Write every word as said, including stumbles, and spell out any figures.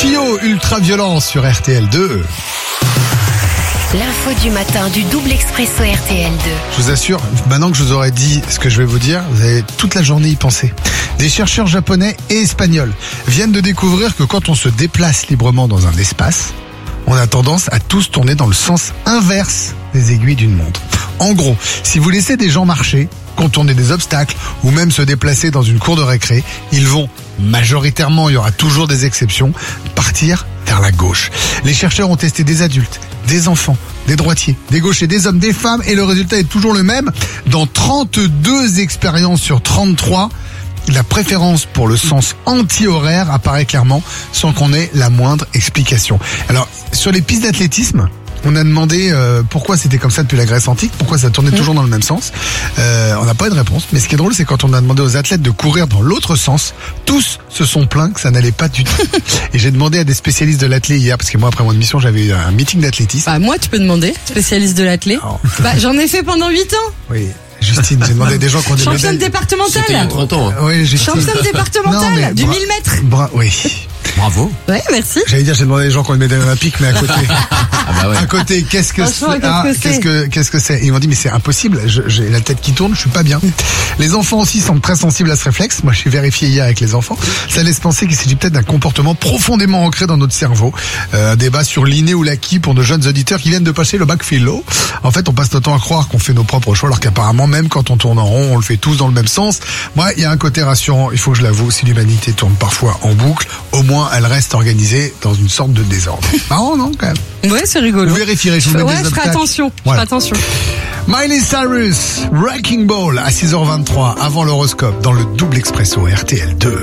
Fio ultra violent sur R T L deux. L'info du matin du double expresso R T L deux. Je vous assure, maintenant que je vous aurais dit ce que je vais vous dire, vous allez toute la journée y penser. Des chercheurs japonais et espagnols viennent de découvrir que quand on se déplace librement dans un espace, on a tendance à tous tourner dans le sens inverse des aiguilles d'une montre. En gros, si vous laissez des gens marcher, contourner des obstacles ou même se déplacer dans une cour de récré, ils vont majoritairement, il y aura toujours des exceptions, partir vers la gauche. Les chercheurs ont testé des adultes, des enfants, des droitiers, des gauchers, des hommes, des femmes et le résultat est toujours le même. Dans trente-deux expériences sur trente-trois, la préférence pour le sens anti-horaire apparaît clairement sans qu'on ait la moindre explication. Alors, sur les pistes d'athlétisme, on a demandé euh, pourquoi c'était comme ça depuis la Grèce antique, pourquoi ça tournait toujours dans le même sens. Euh, on n'a pas eu de réponse. Mais ce qui est drôle, c'est quand on a demandé aux athlètes de courir dans l'autre sens, tous se sont plaints que ça n'allait pas du tout. Et j'ai demandé à des spécialistes de l'athlé hier, parce que moi, après mon émission, j'avais eu un meeting d'athlétisme. Bah, moi, tu peux demander, spécialiste de l'athlé. Alors, Bah, j'en ai fait pendant huit ans. oui, Justine, j'ai demandé à des gens qui ont des Championne médailles. départementale. C'était il y a trente ans. Hein. Oui, Justine. Championne départementale Non, mais du bra- mille mètres. Bra- oui. Bravo. Ouais, merci. J'allais dire, j'ai demandé à des gens qui ont une médaille olympique, mais à côté. Ah bah ouais. À côté, qu'est-ce que c'est Franchement, qu'est-ce ah, que c'est qu'est-ce que qu'est-ce que c'est Ils m'ont dit mais c'est impossible, je- j'ai la tête qui tourne, je suis pas bien. Les enfants aussi semblent très sensibles à ce réflexe. Moi, j'ai vérifié hier avec les enfants. Ça laisse penser qu'il s'agit peut-être d'un comportement profondément ancré dans notre cerveau. Euh, un débat sur l'inné ou l'acquis pour nos jeunes auditeurs qui viennent de passer le bac philo. En fait, on passe notre temps à croire qu'on fait nos propres choix, alors qu'apparemment, même quand on tourne en rond, on le fait tous dans le même sens. Moi, il y a un côté rassurant. Il faut que je l'avoue, si l'humanité tourne parfois en boucle, au moins elle reste organisée dans une sorte de désordre. Marrant, non, quand même. Ouais, c'est rigolo. Vous vérifierez, je vous mets Ouais, des je ferai obstacles. attention. Je Voilà. ferai attention. Miley Cyrus, Wrecking Ball à six heures vingt-trois avant l'horoscope dans le double expresso R T L deux.